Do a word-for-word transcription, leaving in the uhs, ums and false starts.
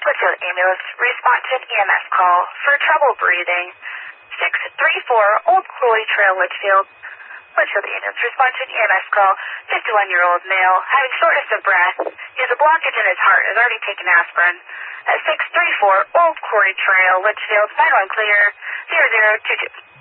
Litchfield ambulance, respond to an E M S call for trouble breathing. six three four Old Quarry Trail, Litchfield. Litchfield ambulance, respond to an E M S call. fifty-one-year-old male, having shortness of breath. He has a blockage in his heart, has already taken aspirin. At six three four Old Quarry Trail, Litchfield, nine one clear, zero zero two two.